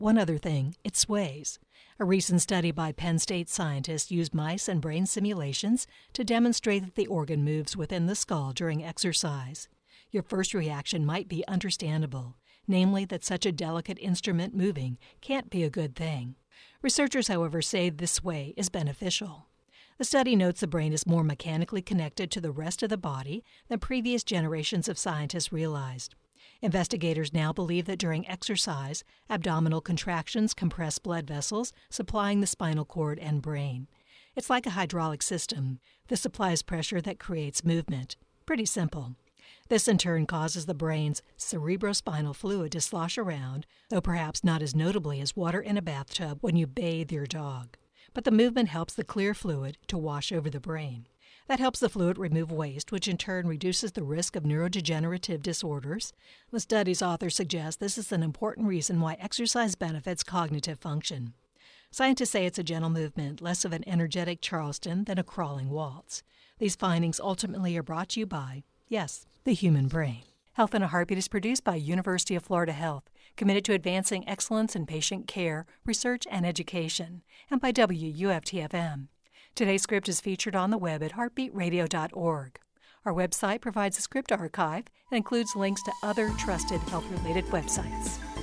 One other thing, it sways. A recent study by Penn State scientists used mice and brain simulations to demonstrate that the organ moves within the skull during exercise. Your first reaction might be understandable, namely that such a delicate instrument moving can't be a good thing. Researchers, however, say this sway is beneficial. The study notes the brain is more mechanically connected to the rest of the body than previous generations of scientists realized. Investigators now believe that during exercise, abdominal contractions compress blood vessels supplying the spinal cord and brain. It's like a hydraulic system. This applies pressure that creates movement. Pretty simple. This in turn causes the brain's cerebrospinal fluid to slosh around, though perhaps not as notably as water in a bathtub when you bathe your dog. But the movement helps the clear fluid to wash over the brain. That helps the fluid remove waste, which in turn reduces the risk of neurodegenerative disorders. The study's authors suggest this is an important reason why exercise benefits cognitive function. Scientists say it's a gentle movement, less of an energetic Charleston than a crawling waltz. These findings ultimately are brought to you by, yes, the human brain. Health in a Heartbeat is produced by University of Florida Health, committed to advancing excellence in patient care, research, and education, and by WUFT-FM. Today's script is featured on the web at heartbeatradio.org. Our website provides a script archive and includes links to other trusted health-related websites.